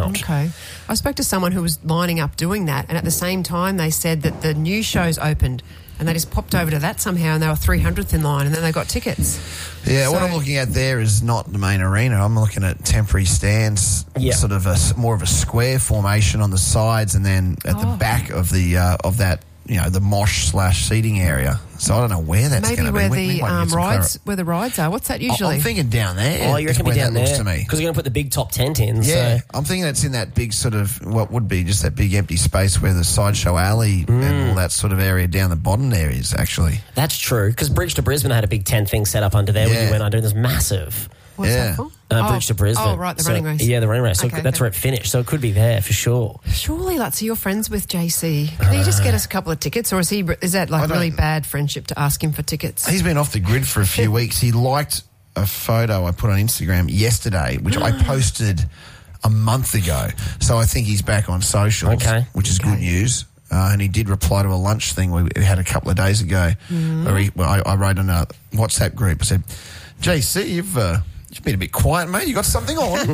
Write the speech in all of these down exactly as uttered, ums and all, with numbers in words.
out. Okay. I spoke to someone who was lining up doing that, and at the same time they said that the new shows opened and they just popped over to that somehow and they were three hundredth in line and then they got tickets. Yeah, So- what I'm looking at there is not the main arena. I'm looking at temporary stands, Yeah. sort of a, more of a square formation on the sides and then at the Oh. back of the uh, of that, you know, the mosh slash seating area. So I don't know where that's going Maybe to be. where We- we the might get um, some rides clar- where the rides are. What's that I- usually? I'm thinking down there. Oh, you is reckon it'd be where down that there? looks to me. Because you're going to put the big top tent in. Yeah, So. I'm thinking it's in that big sort of what would be just that big empty space where the sideshow alley and all that sort of area down the bottom there is actually. That's true, because Bridge to Brisbane had a big tent thing set up under there when Yeah. you went under. It was massive. What's Yeah. that for? Uh, Oh. Bridge to Brisbane. Oh, right, the So- running race. Yeah, the running race. So Okay, that's okay. where it finished. So it could be there for sure. Surely, like, so you're friends with J C. Can he just get us a couple of tickets, or is he? Is that I like don't- really bad friendship to ask him for tickets? He's been off the grid for a few weeks. He liked a photo I put on Instagram yesterday, which I posted a month ago. So I think he's back on socials, Okay. which is good news. Uh, and he did reply to a lunch thing we had a couple of days ago. Where he, well, I, I wrote in a WhatsApp group. I said, J C, you've... Uh, You've been a bit quiet, mate. You got something on.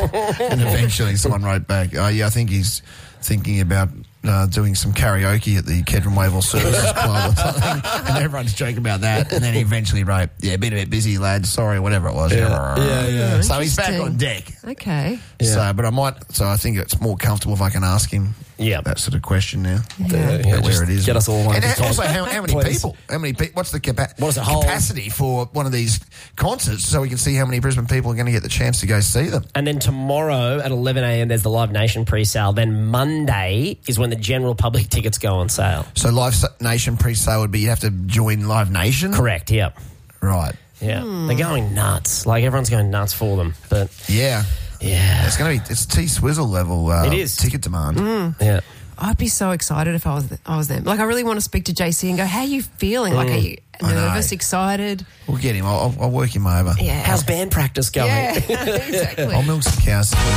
And eventually someone wrote back, oh, yeah, I think he's thinking about uh, doing some karaoke at the Kedron Wavell Services Club or something. And everyone's joking about that. And then he eventually wrote, yeah, been a bit busy, lad. Sorry, whatever it was. Yeah, yeah, yeah. So he's back Interesting. on deck. Okay. Yeah. So, but I might, so I think it's more comfortable if I can ask him Yeah. that sort of question now. Yeah. Yeah, About just where it is. get us all one And to also, ten. how, how many Please. people? How many people? What's the capa- What does it hold? capacity for one of these concerts so we can see how many Brisbane people are going to get the chance to go see them? And then tomorrow at eleven a.m. there's the Live Nation pre-sale. Then Monday is when the general public tickets go on sale. So Live Nation pre-sale would be you have to join Live Nation? Correct, yep. Right. Yeah. They're going nuts. Like, everyone's going nuts for them. But, Yeah. yeah. It's going to be, it's T-Swizzle level uh, It is. ticket demand. Yeah. I'd be so excited if I was I was them. Like, I really want to speak to J C and go, "How are you feeling? Like, are you I know. nervous, excited?" We'll get him. I'll, I'll work him over. Yeah. How's band practice going? Yeah, exactly. I'll milk some cows.